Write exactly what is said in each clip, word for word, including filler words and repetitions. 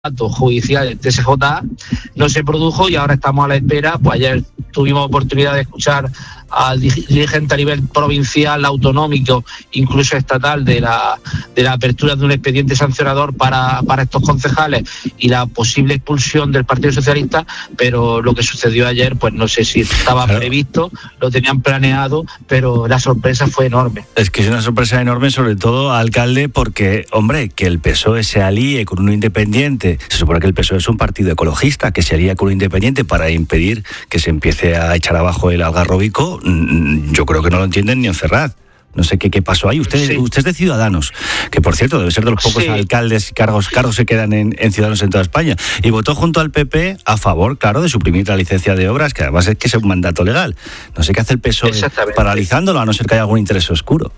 judicial del T S J A no se produjo y ahora estamos a la espera. Pues ayer tuvimos oportunidad de escuchar al dirigente a nivel provincial, autonómico, incluso estatal, de la de la apertura de un expediente sancionador para, para estos concejales y la posible expulsión del Partido Socialista, pero lo que sucedió ayer, pues no sé si estaba claro. previsto, lo tenían planeado, pero la sorpresa fue enorme. Es que es una sorpresa enorme, sobre todo, alcalde, porque, hombre, que el P S O E se alíe con un independiente, se supone que el P S O E es un partido ecologista, que se alía con un independiente para impedir que se empiece a echar abajo el algarrobico. Yo creo que no lo entienden ni en Ferraz. No sé qué, qué pasó ahí. Usted, sí. usted es de Ciudadanos, que por cierto debe ser de los pocos sí. alcaldes y cargos, cargos se quedan en, en Ciudadanos en toda España. Y votó junto al P P a favor, claro, de suprimir la licencia de obras, que además es que es un mandato legal. No sé qué hace el P S O E paralizándolo, a no ser que haya algún interés oscuro.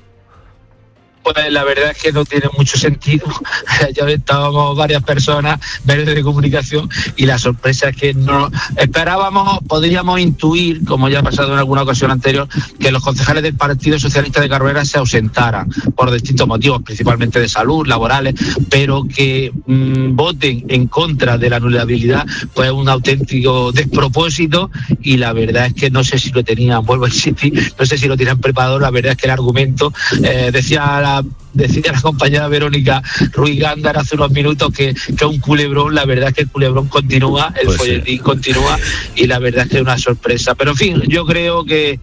Pues la verdad es que no tiene mucho sentido. Ya estábamos varias personas, medios de comunicación, y la sorpresa es que no esperábamos, podríamos intuir, como ya ha pasado en alguna ocasión anterior, que los concejales del Partido Socialista de Carboneras se ausentaran por distintos motivos, principalmente de salud, laborales, pero que mmm, voten en contra de la anulabilidad, pues es un auténtico despropósito, y la verdad es que no sé si lo tenían, vuelvo a insistir, no sé si lo tenían preparado. La verdad es que el argumento, eh, decía la Decía la compañera Verónica Ruiz Gándara hace unos minutos que, que un culebrón. La verdad es que el culebrón continúa, el pues folletín sí. continúa, y la verdad es que es una sorpresa. Pero en fin, yo creo que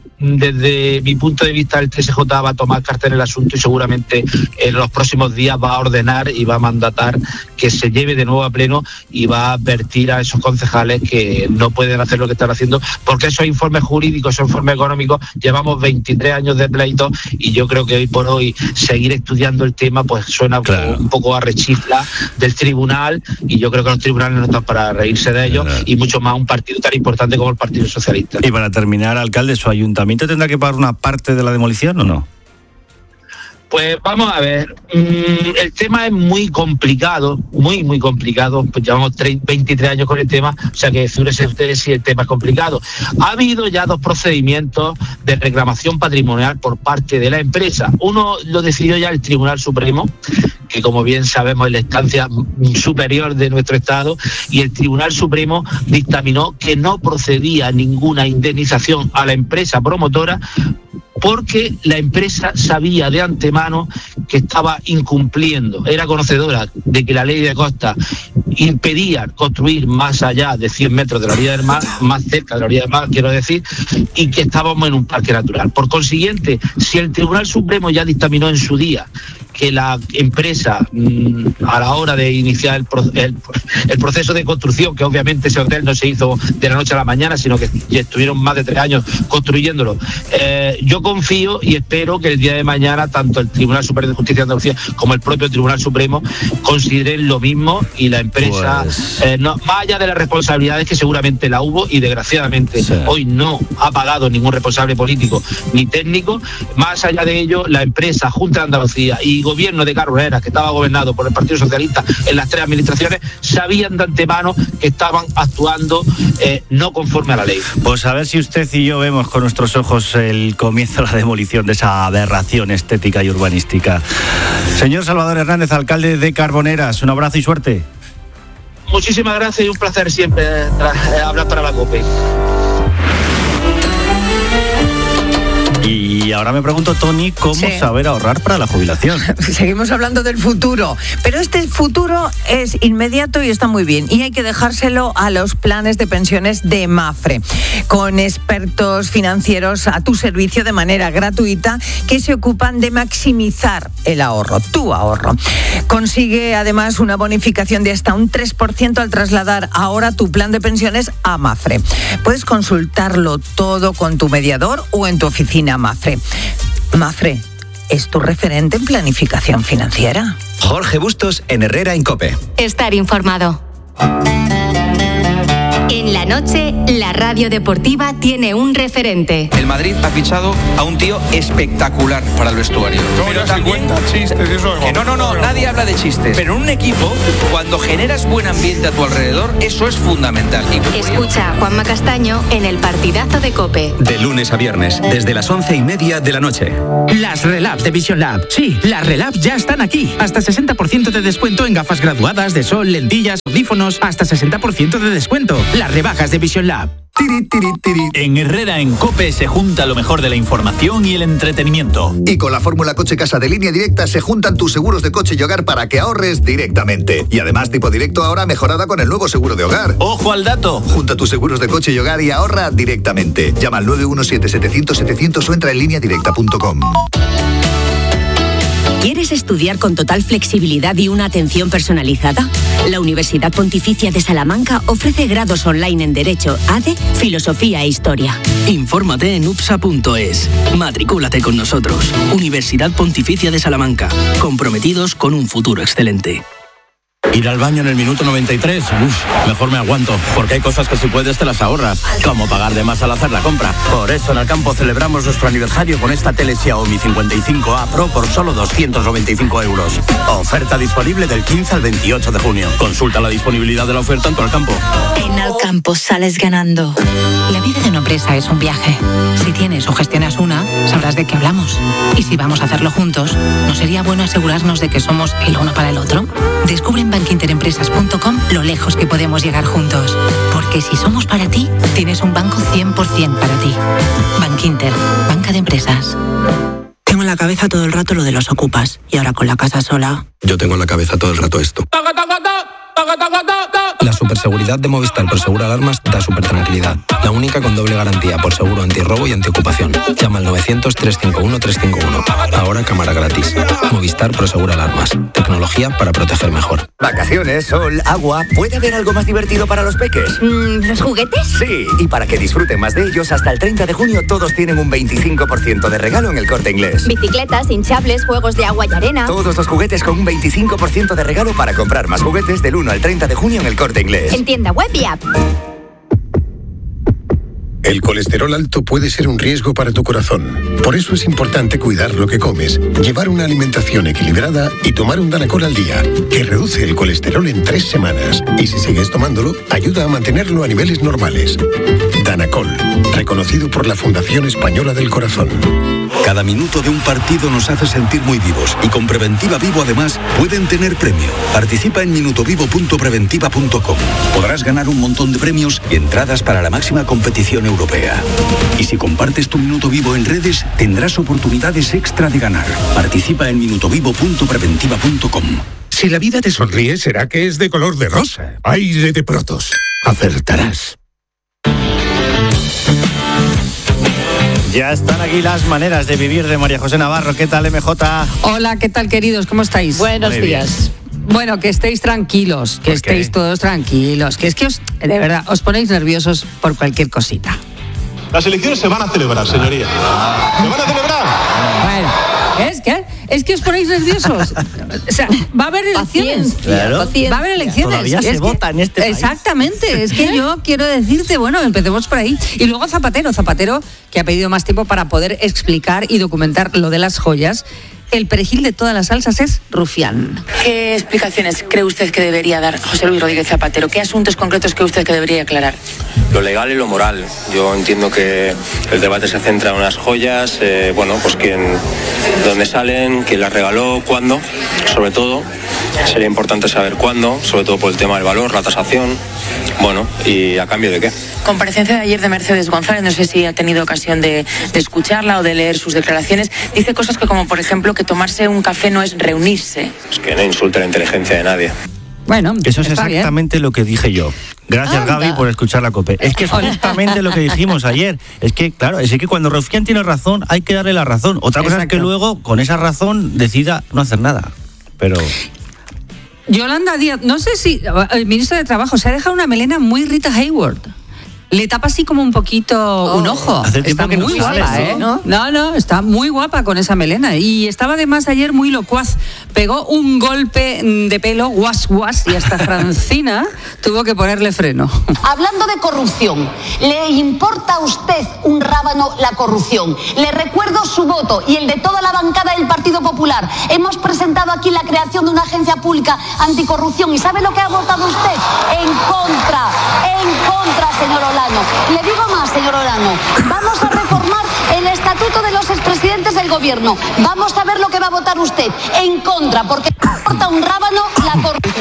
desde mi punto de vista el T S J A va a tomar carta en el asunto y seguramente en los próximos días va a ordenar y va a mandatar que se lleve de nuevo a pleno y va a advertir a esos concejales que no pueden hacer lo que están haciendo, porque esos informes jurídicos, esos informes económicos, llevamos veintitrés años de pleito, y yo creo que hoy por hoy seguir estudiando el tema pues suena claro. un poco a rechifla del tribunal, y yo creo que los tribunales no están para reírse de ellos, claro. y mucho más un partido tan importante como el Partido Socialista. Y para terminar, alcalde, su ayuntamiento tendrá que pagar una parte de la demolición o no? Pues vamos a ver, mm, el tema es muy complicado, muy, muy complicado, pues llevamos veintitrés años con el tema, o sea que fíjense ustedes si el tema es complicado. Ha habido ya dos procedimientos de reclamación patrimonial por parte de la empresa. Uno lo decidió ya el Tribunal Supremo, que como bien sabemos es la instancia superior de nuestro Estado, y el Tribunal Supremo dictaminó que no procedía ninguna indemnización a la empresa promotora, porque la empresa sabía de antemano que estaba incumpliendo, era conocedora de que la ley de costas impedía construir más allá de cien metros de la orilla del mar, más cerca de la orilla del mar, quiero decir, y que estábamos en un parque natural. Por consiguiente, si el Tribunal Supremo ya dictaminó en su día que la empresa, a la hora de iniciar el, el, el proceso de construcción, que obviamente ese hotel no se hizo de la noche a la mañana, sino que estuvieron más de tres años construyéndolo, eh, yo confío y espero que el día de mañana tanto el Tribunal Superior de Justicia de Andalucía como el propio Tribunal Supremo consideren lo mismo, y la empresa, pues... eh, no, más allá de las responsabilidades que seguramente la hubo, y desgraciadamente sí. hoy no ha pagado ningún responsable político ni técnico, más allá de ello, la empresa, Junta de Andalucía y gobierno de Carboneras, que estaba gobernado por el Partido Socialista en las tres administraciones, sabían de antemano que estaban actuando eh, no conforme a la ley. Pues a ver si usted y yo vemos con nuestros ojos el comienzo de la demolición de esa aberración estética y urbanística. Señor Salvador Hernández, alcalde de Carboneras, un abrazo y suerte. Muchísimas gracias y un placer siempre eh, hablar para la COPE. Y ahora me pregunto, Tony, ¿cómo sí. saber ahorrar para la jubilación? Seguimos hablando del futuro, pero este futuro es inmediato y está muy bien, y hay que dejárselo a los planes de pensiones de Mapfre, con expertos financieros a tu servicio de manera gratuita, que se ocupan de maximizar el ahorro, tu ahorro. Consigue además una bonificación de hasta un tres por ciento al trasladar ahora tu plan de pensiones a Mapfre. Puedes consultarlo todo con tu mediador o en tu oficina Mapfre. Mapfre, ¿es tu referente en planificación financiera? Jorge Bustos en Herrera en COPE. Estar informado. En la noche, la radio deportiva tiene un referente. El Madrid ha fichado a un tío espectacular para el vestuario. No, pero también chistes, eso que no, no, no, nadie habla de chistes. Pero en un equipo, cuando generas buen ambiente a tu alrededor, eso es fundamental. Escucha a Juanma Castaño en el partidazo de COPE. De lunes a viernes, desde las once y media de la noche. Las Relabs de Vision Lab. Sí, las Relabs ya están aquí. Hasta sesenta por ciento de descuento en gafas graduadas, de sol, lentillas, audífonos. Hasta sesenta por ciento de descuento. Las rebajas de Vision Lab. Tiri, tiri, tiri. En Herrera en COPE se junta lo mejor de la información y el entretenimiento. Y con la fórmula Coche Casa de Línea Directa se juntan tus seguros de coche y hogar para que ahorres directamente. Y además tipo directo ahora mejorada con el nuevo seguro de hogar. ¡Ojo al dato! Junta tus seguros de coche y hogar y ahorra directamente. Llama al nueve uno siete, setecientos, setecientos o entra en línea directa punto com. ¿Quieres estudiar con total flexibilidad y una atención personalizada? La Universidad Pontificia de Salamanca ofrece grados online en Derecho, A D E, Filosofía e Historia. Infórmate en upsa punto es. Matricúlate con nosotros. Universidad Pontificia de Salamanca. Comprometidos con un futuro excelente. Ir al baño en el minuto noventa y tres, uf, mejor me aguanto, porque hay cosas que si puedes te las ahorras, como pagar de más al hacer la compra. Por eso en Alcampo celebramos nuestro aniversario con esta tele Xiaomi cincuenta y cinco A Pro por solo doscientos noventa y cinco euros. Oferta disponible del quince al veintiocho de junio. Consulta la disponibilidad de la oferta en tu Alcampo. En Alcampo sales ganando. La vida de una empresa es un viaje. Si tienes o gestionas una, sabrás de qué hablamos. Y si vamos a hacerlo juntos, ¿no sería bueno asegurarnos de que somos el uno para el otro? Descubre en bankinterempresas punto com lo lejos que podemos llegar juntos. Porque si somos para ti, tienes un banco cien por ciento para ti. Bankinter, banca de empresas. Tengo en la cabeza todo el rato lo de los ocupas. Y ahora con la casa sola... Yo tengo en la cabeza todo el rato esto. La superseguridad de Movistar por Seguro Alarmas da súper tranquilidad. La única con doble garantía por seguro antirrobo y antiocupación. Llama al novecientos, trescientos cincuenta y uno, trescientos cincuenta y uno. Ahora cámara gratis. Movistar por Seguro Alarmas. Tecnología para proteger mejor. Vacaciones, sol, agua. ¿Puede haber algo más divertido para los peques? Mm, ¿Los juguetes? Sí, y para que disfruten más de ellos, hasta el treinta de junio todos tienen un veinticinco por ciento de regalo en El Corte Inglés. Bicicletas, hinchables, juegos de agua y arena. Todos los juguetes con un veinticinco por ciento de regalo para comprar más juguetes del uno al treinta de junio en El Corte Inglés. En tienda web y app. El colesterol alto puede ser un riesgo para tu corazón. Por eso es importante cuidar lo que comes, llevar una alimentación equilibrada y tomar un Danacol al día, que reduce el colesterol en tres semanas. Y si sigues tomándolo, ayuda a mantenerlo a niveles normales. Danacol, reconocido por la Fundación Española del Corazón. Cada minuto de un partido nos hace sentir muy vivos y con Preventiva Vivo además pueden tener premio. Participa en minutovivo punto preventiva punto com. Podrás ganar un montón de premios y entradas para la máxima competición europea. Y si compartes tu minuto vivo en redes, tendrás oportunidades extra de ganar. Participa en minutovivo punto preventiva punto com. Si la vida te sonríe, será que es de color de rosa. Aire de Protos. Acertarás. Ya están aquí las maneras de vivir de María José Navarro. ¿Qué tal, M J? Hola, ¿qué tal, queridos? ¿Cómo estáis? Buenos Muy días. bien. Bueno, que estéis tranquilos, que estéis todos tranquilos, que es que os, de verdad, os ponéis nerviosos por cualquier cosita. Las elecciones se van a celebrar, señoría. ¿Se van a celebrar? Bueno, es que, es que os ponéis nerviosos. O sea, va a haber elecciones. Claro. Va a haber elecciones. Todavía es se que, vota en este país. Exactamente, es que yo quiero decirte, bueno, empecemos por ahí. Y luego Zapatero, Zapatero, que ha pedido más tiempo para poder explicar y documentar lo de las joyas. El perejil de todas las salsas es Rufián. ¿Qué explicaciones cree usted que debería dar José Luis Rodríguez Zapatero? ¿Qué asuntos concretos cree usted que debería aclarar? Lo legal y lo moral. Yo entiendo que el debate se centra en unas joyas, eh, bueno, pues quién, dónde salen, quién las regaló, cuándo, sobre todo. Sería importante saber cuándo, sobre todo por el tema del valor, la tasación, bueno, y a cambio de qué. Comparecencia de ayer de Mercedes González, no sé si ha tenido ocasión de, de escucharla o de leer sus declaraciones. Dice cosas que como, por ejemplo, que tomarse un café no es reunirse. Es que no insulte la inteligencia de nadie. Bueno, eso es exactamente bien. Lo que dije yo. Gracias, Anda. Gaby, por escuchar la COPE. Es que es justamente lo que dijimos ayer. Es que, claro, es que cuando Rufián tiene razón, hay que darle la razón. Otra Exacto. cosa es que luego, con esa razón, decida no hacer nada. Pero... Yolanda Díaz, no sé si el ministro de Trabajo se ha dejado una melena muy Rita Hayworth. Le tapa así como un poquito oh. un ojo. Hace tiempo está que muy no guapa, sales, ¿eh? ¿no? No, no, está muy guapa con esa melena. Y estaba además ayer muy locuaz. Pegó un golpe de pelo, guas guas, y hasta Francina tuvo que ponerle freno. Hablando de corrupción, ¿le importa a usted un rábano la corrupción? Le recuerdo su voto y el de toda la bancada del Partido Popular. Hemos presentado aquí la creación de una agencia pública anticorrupción. ¿Y sabe lo que ha votado usted? En contra, en contra, señor Olano. Le digo más, señor Olano. Vamos a reformar el estatuto de los expresidentes del gobierno. Vamos a ver lo que va a votar usted. En contra, porque corta un rábano la corrupción.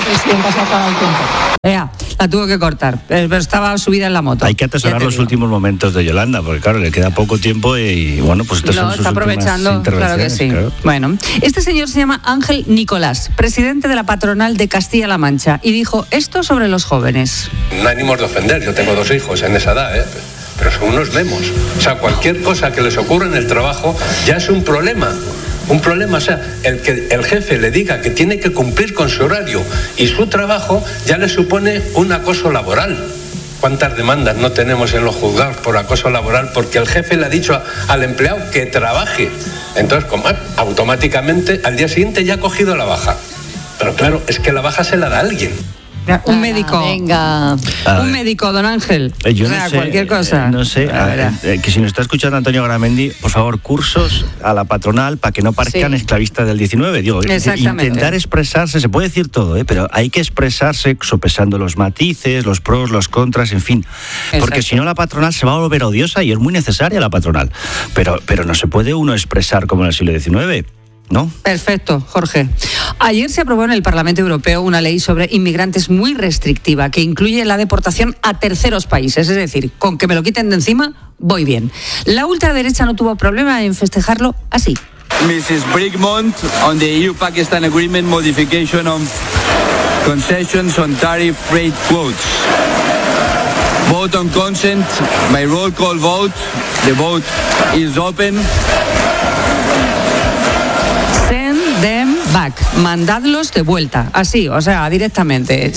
Ea, la tuvo que cortar, pero estaba subida en la moto. Hay que atesorar los digo. últimos momentos de Yolanda, porque claro, le queda poco tiempo y bueno, pues estas no, son sus está aprovechando, claro que sí. Claro. Bueno, este señor se llama Ángel Nicolás, presidente de la patronal de Castilla-La Mancha, y dijo esto sobre los jóvenes. No ánimos de ofender, yo tengo dos hijos en esa edad, ¿eh? Pero son unos memos. O sea, cualquier cosa que les ocurra en el trabajo ya es un problema. Un problema, o sea, el que el jefe le diga que tiene que cumplir con su horario y su trabajo ya le supone un acoso laboral. ¿Cuántas demandas no tenemos en los juzgados por acoso laboral porque el jefe le ha dicho a, al empleado que trabaje? Entonces, como, automáticamente al día siguiente ya ha cogido la baja. Pero claro, es que la baja se la da alguien. Un médico. Venga. Un médico, don Ángel. Eh, yo o sea, no sé, cualquier cosa. Eh, no sé, a, eh, que si nos está escuchando Antonio Garamendi, por favor, cursos a la patronal para que no parezcan sí. esclavistas del diecinueve. Digo, intentar expresarse, se puede decir todo, ¿eh? Pero hay que expresarse sopesando los matices, los pros, los contras, en fin. Exacto. Porque si no la patronal se va a volver odiosa y es muy necesaria la patronal. Pero, pero no se puede uno expresar como en el siglo diecinueve. ¿No? Perfecto, Jorge. Ayer se aprobó en el Parlamento Europeo una ley sobre inmigrantes muy restrictiva que incluye la deportación a terceros países. Es decir, con que me lo quiten de encima, voy bien. La ultraderecha no tuvo problema en festejarlo así. missus Brigmont, on the E U-Pakistan Agreement modification of concessions on tariff freight quotes. Vote on consent by roll call vote. The vote is open. Them back, mandadlos de vuelta, así, o sea, directamente,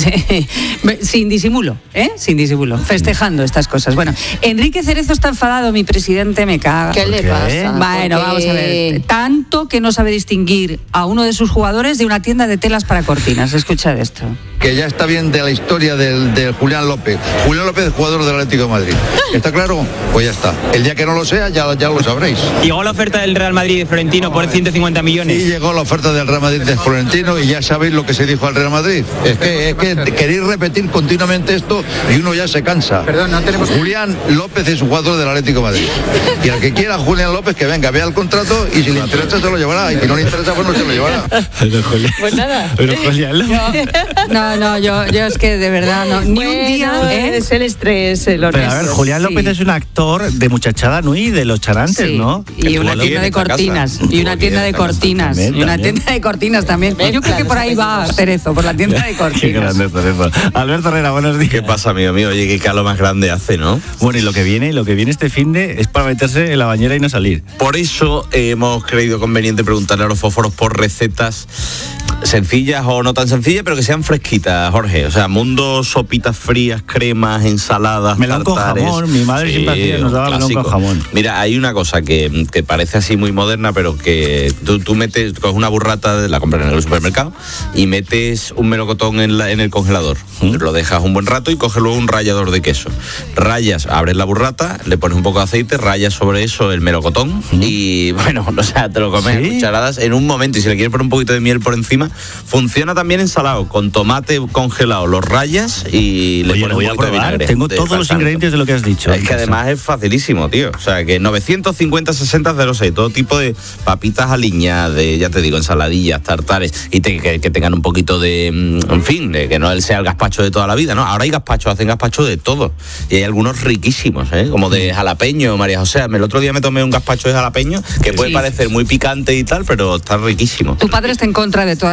sin disimulo, ¿eh? Sin disimulo, festejando estas cosas. Bueno, Enrique Cerezo está enfadado, mi presidente, me caga. ¿Qué le pasa? Bueno, vamos a ver, tanto que no sabe distinguir a uno de sus jugadores de una tienda de telas para cortinas. Escuchad esto. Que ya está bien de la historia del, del Julián López. Julián López es jugador del Atlético de Madrid. ¿Está claro? Pues ya está. El día que no lo sea, ya, ya lo sabréis. Llegó la oferta del Real Madrid de Florentino por ciento cincuenta millones. Sí, llegó la oferta del Real Madrid de Florentino y ya sabéis lo que se dijo al Real Madrid. Es que, es que queréis repetir continuamente esto y uno ya se cansa. Perdón, no tenemos... Julián López es jugador del Atlético de Madrid. Y al que quiera Julián López, que venga, vea el contrato y si le interesa se lo llevará. Y si no le interesa, pues no se lo llevará. Pues nada. Pero Julián López... No, no, yo, yo es que de verdad, no, ni bueno, un día... ¿eh? Es el estrés, el Pero a ver, Julián López sí. es un actor de muchachada nui de los charantes, sí. ¿no? Y una tienda de cortinas. Y una tienda de cortinas. Y una tienda de cortinas también. Yo creo que por ahí va Cerezo, por la tienda de cortinas. Qué grande Cerezo. Alberto Herrera, buenos días. ¿Qué pasa, amigo mío? Oye, qué calor más grande hace, ¿no? Bueno, y lo que viene, lo que viene este finde es para meterse en la bañera y no salir. Por eso eh, hemos creído conveniente preguntarle a los fósforos por recetas sencillas o no tan sencillas, pero que sean fresquitas, Jorge. O sea, mundo, sopitas frías, cremas, ensaladas, melón tartares. Con jamón. Mi madre sí, siempre hacía, nos daba melón con jamón. Mira, hay una cosa que, que parece así muy moderna, pero que tú, tú metes, coges una burrata, la compras en el supermercado y metes un melocotón en, la, en el congelador. ¿Mm? Lo dejas un buen rato y coges luego un rallador de queso. Rayas, abres la burrata, le pones un poco de aceite, rayas sobre eso el melocotón ¿Mm? y bueno, o sea, te lo comes ¿Sí? a cucharadas en un momento. Y si le quieres poner un poquito de miel por encima, funciona también ensalado, con tomate congelado, los rayas y le Oye, pones voy un poquito a probar. de vinagre. Tengo todos los ingredientes de lo que has dicho. Es que además es facilísimo, tío. O sea, que novecientos cincuenta sesenta cero seis, todo tipo de papitas aliñadas, de, ya te digo, ensaladillas, tartares, y te, que, que tengan un poquito de, en fin, de que no sea el gazpacho de toda la vida, ¿no? Ahora hay gazpacho, hacen gazpacho de todo. Y hay algunos riquísimos, ¿eh? Como de jalapeño, María José. El otro día me tomé un gazpacho de jalapeño que puede sí. parecer muy picante y tal, pero está riquísimo. Tu padre está en contra de todas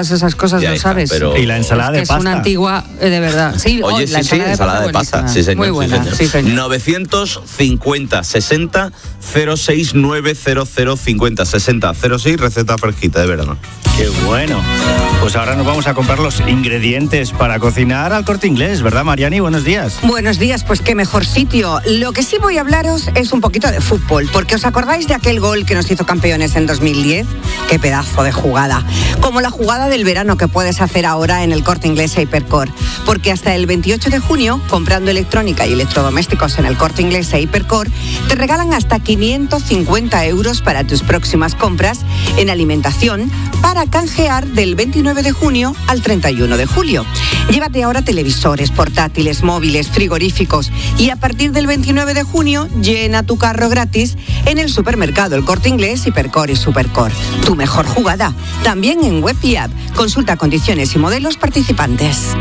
todas esas cosas, Ya, lo hija, sabes. pero- Y la ensalada Es que de es pasta. una antigua, eh, de verdad. Sí, oh, Oye, la sí, sí, ensalada de pasta. buenísima. Sí, señor. Muy sí, buena, señor. sí, señor. novecientos cincuenta sesenta cero seis nueve cero cero cincuenta sesenta cero seis, receta fresquita de verano. Qué bueno. Pues ahora nos vamos a comprar los ingredientes para cocinar al Corte Inglés, ¿verdad, Mariani? Buenos días. Buenos días, pues qué mejor sitio. Lo que sí voy a hablaros es un poquito de fútbol, porque ¿os acordáis de aquel gol que nos hizo campeones en dos mil diez? Qué pedazo de jugada. Como la jugada del verano que puedes hacer ahora en el Corte Inglés Hypercore, porque hasta el veintiocho de junio, comprando electrónica y electrodomésticos en el Corte Inglés Hypercore, te regalan hasta quinientos cincuenta euros para tus próximas compras en alimentación para canjear del veintinueve de junio al treinta y uno de julio. Llévate ahora televisores, portátiles, móviles, frigoríficos y a partir del veintinueve de junio llena tu carro gratis en el supermercado El Corte Inglés, Hipercore y Supercore. Tu mejor jugada, también en web y app. Consulta condiciones y modelos participantes.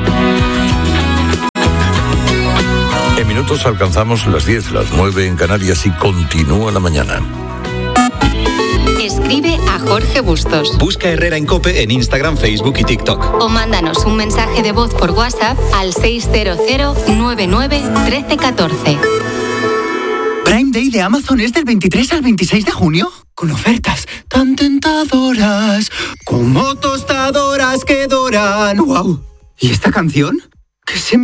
En minutos alcanzamos las diez, las nueve en Canarias y continúa la mañana. Escribe a Jorge Bustos. Busca Herrera en COPE en Instagram, Facebook y TikTok. O mándanos un mensaje de voz por WhatsApp al seis cero cero nueve nueve uno tres uno cuatro. Prime Day de Amazon es del veintitrés al veintiséis de junio, con ofertas tan tentadoras como tostadoras que doran. ¡Wow! ¿Y esta canción? ¿Qué se me